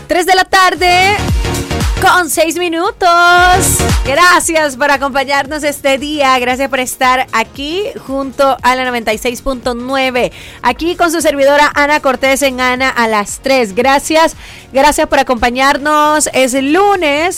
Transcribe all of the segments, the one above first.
3 de la tarde con 6 minutos. Gracias por acompañarnos este día. Gracias por estar aquí junto a la 96.9. Aquí con su servidora Ana Cortés en Ana a las 3. Gracias por acompañarnos. Es lunes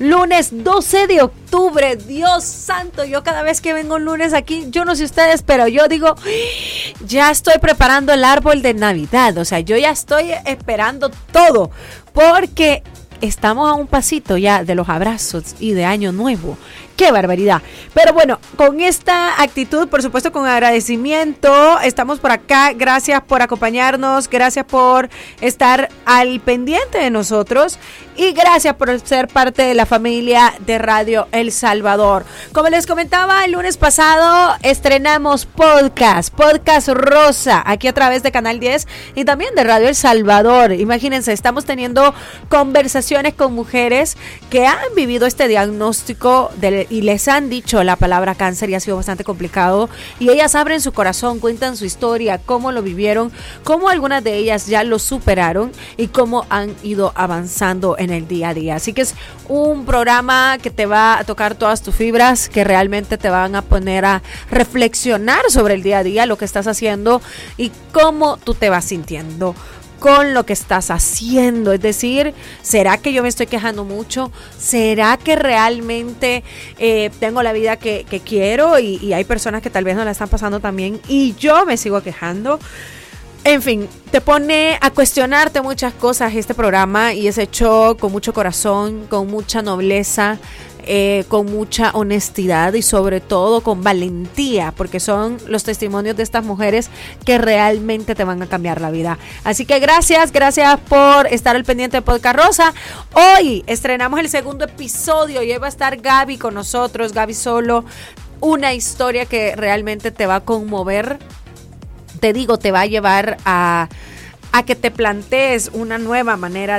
12 de octubre. Dios santo, yo cada vez que vengo un lunes aquí, yo no sé ustedes, pero yo digo, ya estoy preparando el árbol de Navidad. O sea, yo ya estoy esperando todo porque estamos a un pasito ya de los abrazos y de Año Nuevo. ¡Qué barbaridad! Pero bueno, con esta actitud, por supuesto, con agradecimiento, estamos por acá. Gracias por acompañarnos, gracias por estar al pendiente de nosotros y gracias por ser parte de la familia de Radio El Salvador. Como les comentaba, el lunes pasado estrenamos podcast Rosa, aquí a través de Canal 10 y también de Radio El Salvador. Imagínense, estamos teniendo conversaciones con mujeres que han vivido este diagnóstico y les han dicho la palabra cáncer y ha sido bastante complicado y ellas abren su corazón, cuentan su historia, cómo lo vivieron, cómo algunas de ellas ya lo superaron y cómo han ido avanzando en el día a día. Así que es un programa que te va a tocar todas tus fibras, que realmente te van a poner a reflexionar sobre el día a día, lo que estás haciendo y cómo tú te vas sintiendo con lo que estás haciendo. Es decir, ¿será que yo me estoy quejando mucho? ¿Será que realmente tengo la vida que quiero? Y hay personas que tal vez no la están pasando tan bien y yo me sigo quejando. En fin, te pone a cuestionarte muchas cosas este programa y es hecho con mucho corazón, con mucha nobleza, con mucha honestidad y sobre todo con valentía, porque son los testimonios de estas mujeres que realmente te van a cambiar la vida. Así que gracias por estar al pendiente de Podcast Rosa. Hoy estrenamos el segundo episodio y hoy va a estar Gaby con nosotros, Gaby Solo, una historia que realmente te va a conmover. Te digo, te va a llevar a que te plantees una nueva manera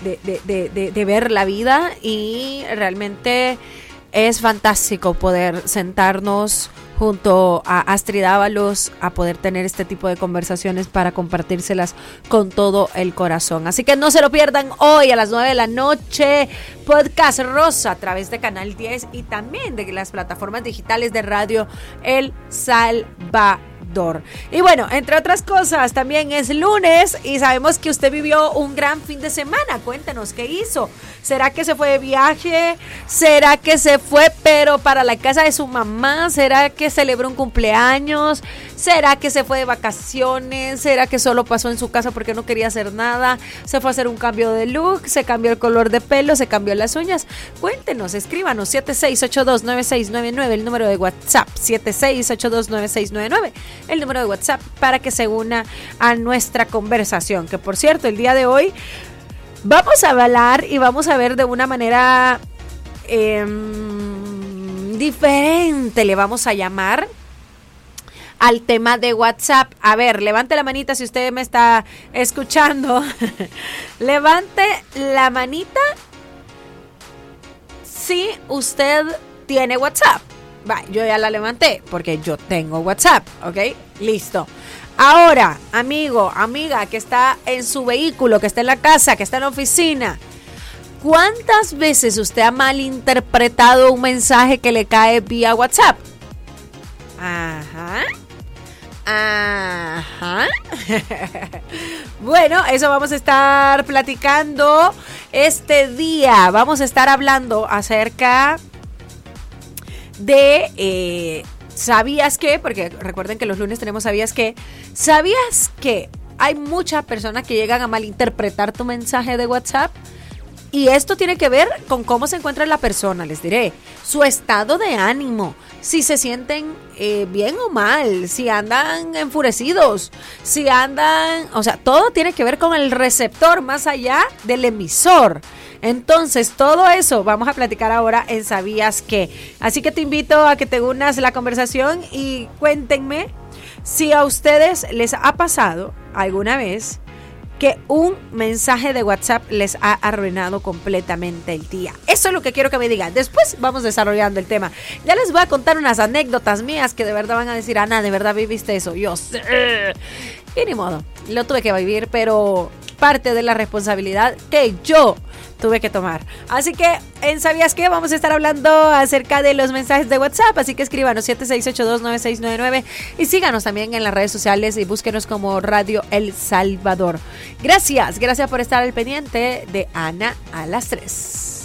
de ver la vida y realmente es fantástico poder sentarnos junto a Astrid Ábalos a poder tener este tipo de conversaciones para compartírselas con todo el corazón. Así que no se lo pierdan hoy a las 9 de la noche, Podcast Rosa a través de Canal 10 y también de las plataformas digitales de Radio El Salvador. Y bueno, entre otras cosas, también es lunes y sabemos que usted vivió un gran fin de semana. Cuéntenos, ¿qué hizo? ¿Será que se fue de viaje? ¿Será que se fue pero para la casa de su mamá? ¿Será que celebró un cumpleaños? ¿Será que se fue de vacaciones? ¿Será que solo pasó en su casa porque no quería hacer nada? ¿Se fue a hacer un cambio de look? ¿Se cambió el color de pelo? ¿Se cambió las uñas? Cuéntenos, escríbanos 76829699, el número de WhatsApp 76829699, el número de WhatsApp para que se una a nuestra conversación, que por cierto, el día de hoy vamos a hablar y vamos a ver de una manera diferente, le vamos a llamar al tema de WhatsApp. A ver, levante la manita si usted me está escuchando. Levante la manita si usted tiene WhatsApp. Va, yo ya la levanté porque yo tengo WhatsApp, ¿ok? Listo. Ahora, amigo, amiga que está en su vehículo, que está en la casa, que está en la oficina, ¿cuántas veces usted ha malinterpretado un mensaje que le cae vía WhatsApp? Ajá. Bueno, eso vamos a estar platicando este día. Vamos a estar hablando acerca de ¿sabías qué? Porque recuerden que los lunes tenemos ¿sabías qué? ¿Sabías que hay muchas personas que llegan a malinterpretar tu mensaje de WhatsApp? Y esto tiene que ver con cómo se encuentra la persona, les diré, su estado de ánimo, si se sienten bien o mal, si andan enfurecidos, si andan, o sea, todo tiene que ver con el receptor más allá del emisor. Entonces, todo eso vamos a platicar ahora en ¿Sabías qué? Así que te invito a que te unas a la conversación y cuéntenme si a ustedes les ha pasado alguna vez que un mensaje de WhatsApp les ha arruinado completamente el día. Eso es lo que quiero que me digan. Después vamos desarrollando el tema. Ya les voy a contar unas anécdotas mías que de verdad van a decir, Ana, ¿de verdad viviste eso? Yo sé. Y ni modo, lo tuve que vivir, pero parte de la responsabilidad que yo tuve que tomar. Así que en ¿Sabías qué? Vamos a estar hablando acerca de los mensajes de WhatsApp, así que escríbanos 76829699 y síganos también en las redes sociales y búsquenos como Radio El Salvador. Gracias por estar al pendiente de Ana a las 3.